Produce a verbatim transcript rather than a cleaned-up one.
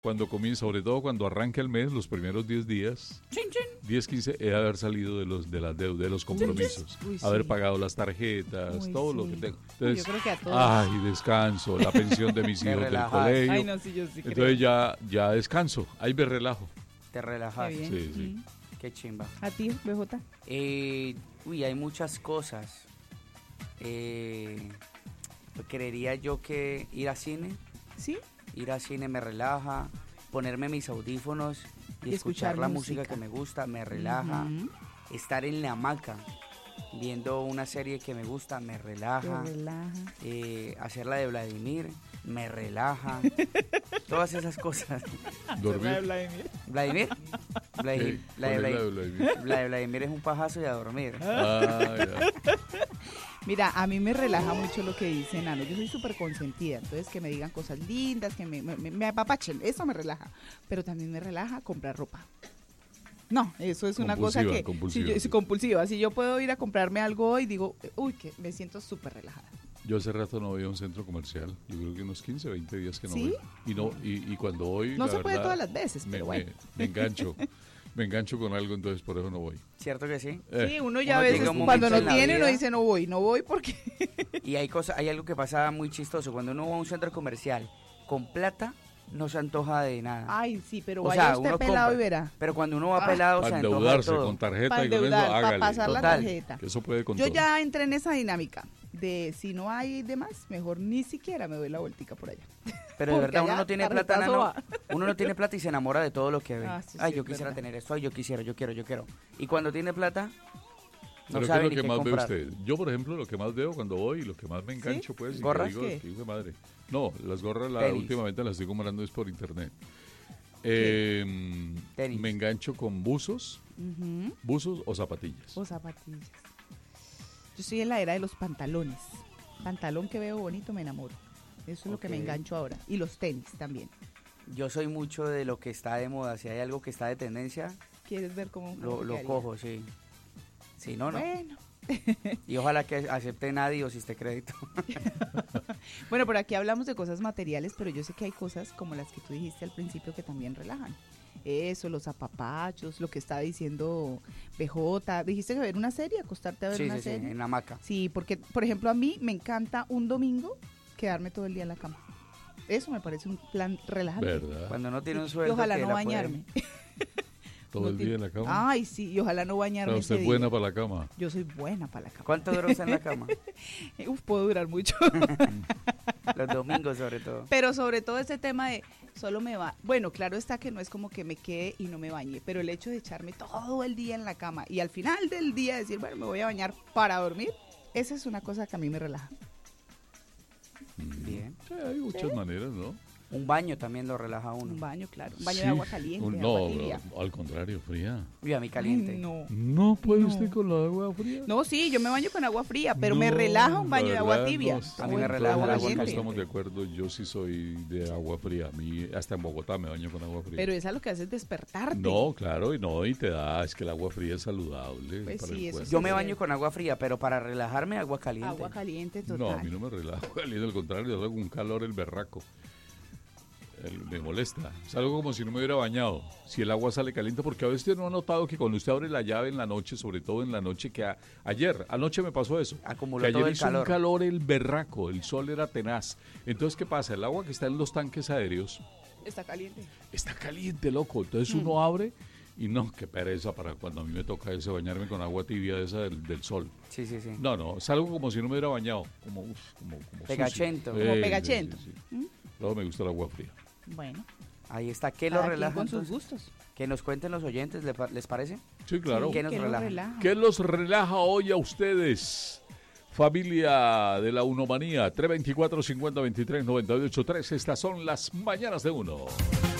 Cuando comienza, sobre todo cuando arranca el mes, los primeros diez días, diez, quince, he de haber salido de los de las deudas, de los compromisos, Uy, sí. haber pagado las tarjetas, Uy, todo sí. lo que tengo. Uy, Entonces, yo creo que a todos. ay, descanso, la pensión de mis Te hijos del relajas. colegio. Ay, no, sí, yo sí creo. Entonces ya, ya descanso, ahí me relajo. Te relajas. Qué bien. Sí, sí. Mm. Qué chimba. ¿A ti, B J? Eh, uy, hay muchas cosas. Eh, creería yo que ir a cine, ¿Sí? ir a cine me relaja, ponerme mis audífonos y, Y escuchar escuchar la música. música que me gusta, me relaja. Ujú. Estar en la hamaca viendo una serie que me gusta, me Te relaja. relaja. Eh, hacer la de Vladimir, me relaja. Todas esas cosas. Dormir. ¿Vladimir? Vladimir. ¿Qué? La, de ¿Cuál es la de Vladimir. Vladimir? la de Vladimir es un pajazo y a dormir. Ah, ya. Mira, a mí me relaja mucho lo que dice Nano. Yo soy súper consentida, entonces que me digan cosas lindas, que me, me, me- me apapachen, eso me relaja. Pero también me relaja comprar ropa. No, eso es una cosa Compulsiva, que... compulsiva, Si yo, sí. es compulsiva. Si yo puedo ir a comprarme algo hoy, digo, uy, que me siento súper relajada. Yo hace rato no voy a un centro comercial, yo creo que unos quince, veinte días que no ¿Sí? voy. Y, no, y, y cuando voy, No la se puede verdad, todas las veces, me, pero bueno. me, me engancho, me engancho con algo, entonces por eso no voy. ¿Cierto que sí? Eh, Sí, uno ya uno a veces llega un cuando momento no en la tiene, uno vida- dice no voy, no voy porque... Y hay cosa, hay algo que pasa muy chistoso. Cuando uno va a un centro comercial con plata, no se antoja de nada. Ay, sí, pero O vaya sea, usted uno pelado compra. y verá. Pero cuando uno va Ah. pelado, se para antoja de endeudarse todo. con tarjeta Para y con eso, endeudar, para hágale. pasar la Total. tarjeta. Que eso puede con Yo todo. ya entré en esa dinámica de si no hay demás, mejor ni siquiera me doy la vueltica por allá. Pero de Porque verdad, uno allá no tiene plata, tarjetazo nano, va. uno no tiene plata y se enamora de todo lo que ve. Ah, sí, ay, sí, yo es quisiera verdad. tener esto, ay, yo quisiera, yo quiero, yo quiero. Y cuando tiene plata, no Pero ¿qué es sabe lo ni que qué más ve comprar. usted? Yo, por ejemplo, lo que más veo cuando voy y lo que más me engancho, pues, y que ¿Gorras? digo, ¿Qué? que hijo de madre. No, las gorras la, Tenis. últimamente las estoy comprando es por internet. Eh, Tenis. me engancho con buzos, Ujú. buzos o zapatillas. O zapatillas. Yo estoy en la era de los pantalones. Pantalón que veo bonito me enamoro. Eso es lo que me Ok. engancho ahora. Y los tenis también. Yo soy mucho de lo que está de moda. Si hay algo que está de tendencia, ¿Quieres ver cómo lo, cómo lo quedaría? cojo, sí. Si no, no. Bueno. Y ojalá que acepte nadie o si esté crédito. Bueno, por aquí hablamos de cosas materiales, pero yo sé que hay cosas como las que tú dijiste al principio que también relajan. Eso, los apapachos, lo que estaba diciendo B J. Dijiste que ver una serie, acostarte a ver Sí, una sí, sí, serie. en la hamaca. Sí, porque, por ejemplo, a mí me encanta un domingo quedarme todo el día en la cama. Eso me parece un plan relajante. ¿Verdad? Cuando no tiene un Y sueldo. ojalá que no la puede- bañarme. Todo No el tiene- día en la cama. Ay, sí, y ojalá no O bañarme sea, ese usted es buena día. para la cama. Yo soy buena para la cama. ¿Cuánto dura usted en la cama? Uf, puedo durar mucho. Los domingos, sobre todo. Pero sobre todo ese tema de solo me va. Bueno, claro está que no es como que me quede y no me bañe, pero el hecho de echarme todo el día en la cama y al final del día decir, bueno, me voy a bañar para dormir, esa es una cosa que a mí me relaja. Bien. Sí, hay muchas maneras, ¿no? Un baño también lo relaja a uno. Un baño, claro. Un baño Sí. de agua caliente, Un- de no, agua tibia. al contrario, fría. Y a mí Ay, caliente. no. ¿No puede No. usted con la agua fría? No, sí, yo me baño con agua fría, pero me No, relaja un la baño de agua verdad, tibia. no A mí me estamos- relaja el todos agua no caliente. estamos de acuerdo, yo sí soy de agua fría. A mí, hasta en Bogotá me baño con agua fría. Pero esa lo que hace es despertarte. No, claro, y no, y te da, es que el agua fría es saludable Pues para sí, el eso cuerpo. sí. Yo me baño con agua fría, pero para relajarme, agua caliente. Agua caliente total. No, a mí no me relaja, caliente, al contrario, es un calor el berraco. El- me molesta. Es algo como si no me hubiera bañado. Si el agua sale caliente, porque a veces usted no ha notado que cuando usted abre la llave en la noche, sobre todo en la noche que a- ayer, anoche me pasó eso. Acumuló que ayer todo el hizo calor. un calor el berraco, el sol era tenaz. Entonces, ¿qué pasa? El agua que está en los tanques aéreos Está caliente. está caliente, loco. Entonces Mm. uno abre y no, qué pereza para cuando a mí me toca ese bañarme con agua tibia de esa del, del sol. Sí, sí, sí. No, no, es algo como si no me hubiera bañado, como uf, como, como Pegachento. sucio. Como Eh, sí, pegachento. sí, sí. Luego me gusta el agua fría. Bueno, Ahí está. ¿Qué lo cada quien relaja con sus entonces? gustos. Que nos cuenten los oyentes, ¿le pa- ¿les parece? Sí, claro. Sí, ¿Qué nos que relaja? ¿Qué los relaja hoy a ustedes? Familia de la Unomanía, tres veinticuatro, cincuenta, veintitrés, noventa y ocho, tres. Estas son las mañanas de uno.